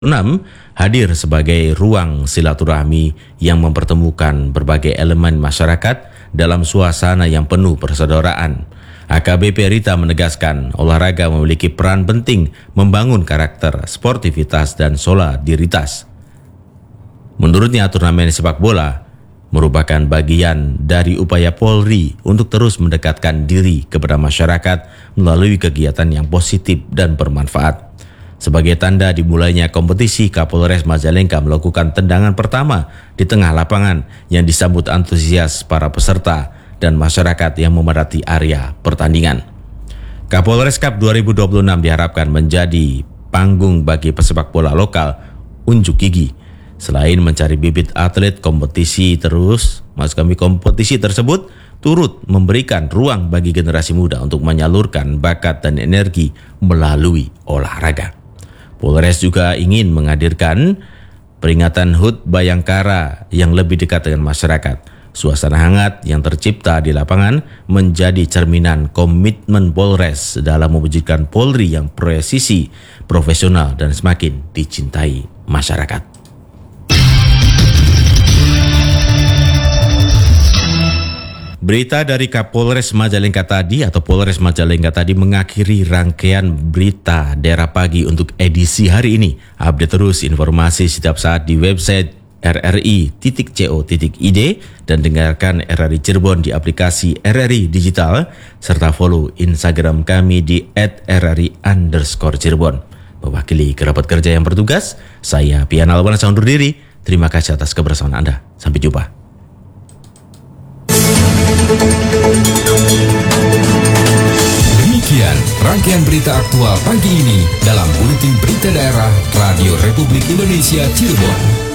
6 hadir sebagai ruang silaturahmi yang mempertemukan berbagai elemen masyarakat dalam suasana yang penuh persaudaraan. AKBP Rita menegaskan olahraga memiliki peran penting membangun karakter, sportivitas, dan solidaritas. Menurutnya turnamen sepak bola merupakan bagian dari upaya Polri untuk terus mendekatkan diri kepada masyarakat melalui kegiatan yang positif dan bermanfaat. Sebagai tanda dimulainya kompetisi, Kapolres Majalengka melakukan tendangan pertama di tengah lapangan yang disambut antusias para peserta dan masyarakat yang memadati area pertandingan. Kapolres Cup 2026 diharapkan menjadi panggung bagi pesepak bola lokal unjuk gigi. Selain mencari bibit atlet, kompetisi tersebut turut memberikan ruang bagi generasi muda untuk menyalurkan bakat dan energi melalui olahraga. Polres juga ingin menghadirkan peringatan HUT Bayangkara yang lebih dekat dengan masyarakat. Suasana hangat yang tercipta di lapangan menjadi cerminan komitmen Polres dalam mewujudkan Polri yang presisi, profesional, dan semakin dicintai masyarakat. Berita dari Kapolres Majalengka tadi mengakhiri rangkaian berita daerah pagi untuk edisi hari ini. Update terus informasi setiap saat di website rri.co.id dan dengarkan RRI Cirebon di aplikasi RRI Digital serta follow Instagram kami di @rri_Cirebon. Mewakili kerabat kerja yang bertugas, saya Pian Albanasa undur diri. Terima kasih atas kebersamaan Anda. Sampai jumpa. Demikian rangkaian berita aktual pagi ini dalam Buletin Berita Daerah Radio Republik Indonesia Cirebon.